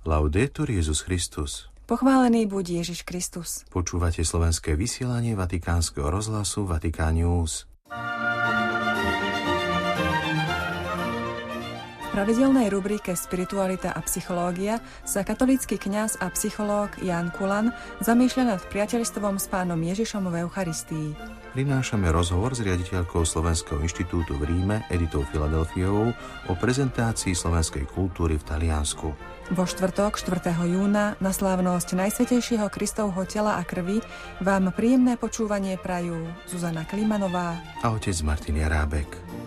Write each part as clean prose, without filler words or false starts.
Laudetur Jesus Christus. Pochválený buď Ježiš Kristus. Počúvate slovenské vysielanie Vatikánskeho rozhlasu Vatikán News. V pravidelnej rubrike Spiritualita a psychológia sa katolícky kňaz a psychológ Ján Kulan zamýšľa nad priateľstvom s Pánom Ježišom v Eucharistii. Prinášame rozhovor s riaditeľkou Slovenského inštitútu v Ríme Editou Filadelfiovou o prezentácii slovenskej kultúry v Taliansku. Vo štvrtok 4. júna na slávnosť Najsvätejšieho Kristovho tela a krvi vám príjemné počúvanie prajú Zuzana Klimanová a otec Martin Jarábek.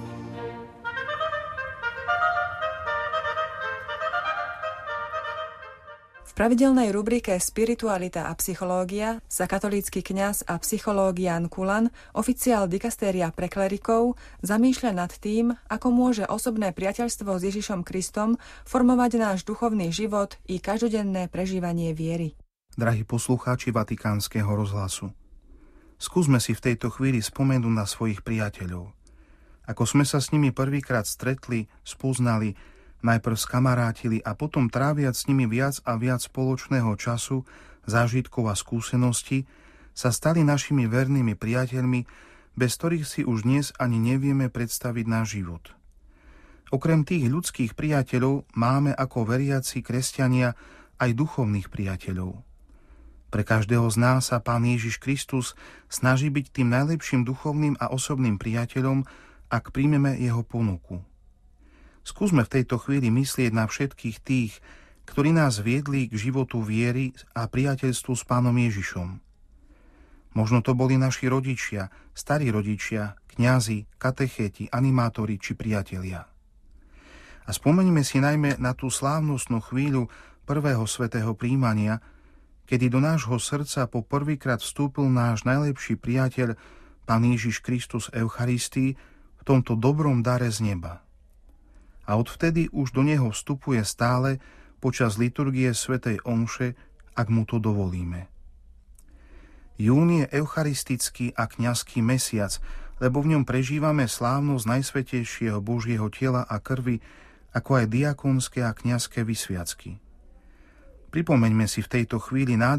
V pravidelnej rubrike Spiritualita a psychológia sa katolícky kňaz a psychológ Ján Kulan, oficiál dikastéria pre klerikov, zamýšľa nad tým, ako môže osobné priateľstvo s Ježišom Kristom formovať náš duchovný život i každodenné prežívanie viery. Drahí poslucháči Vatikánskeho rozhlasu, skúsme si v tejto chvíli spomenúť na svojich priateľov. Ako sme sa s nimi prvýkrát stretli, spoznali, najprv skamarátili a potom tráviac s nimi viac a viac spoločného času, zážitkov a skúseností, sa stali našimi vernými priateľmi, bez ktorých si už dnes ani nevieme predstaviť náš život. Okrem tých ľudských priateľov máme ako veriaci kresťania aj duchovných priateľov. Pre každého z nás sa Pán Ježiš Kristus snaží byť tým najlepším duchovným a osobným priateľom, ak príjmeme jeho ponuku. Skúsme v tejto chvíli myslieť na všetkých tých, ktorí nás viedli k životu viery a priateľstvu s Pánom Ježišom. Možno to boli naši rodičia, starí rodičia, kňazi, katechéti, animátori či priatelia. A spomeňme si najmä na tú slávnostnú chvíľu prvého svätého prijímania, kedy do nášho srdca po prvýkrát vstúpil náš najlepší priateľ, Pán Ježiš Kristus v Eucharistii, v tomto dobrom dare z neba. A odvtedy už do neho vstupuje stále počas liturgie svätej omše, ak mu to dovolíme. Jún je eucharistický a kňazský mesiac, lebo v ňom prežívame slávnosť Najsvätejšieho Božieho tela a krvi, ako aj diakonské a kňazské vysviacky. Pripomeňme si v tejto chvíli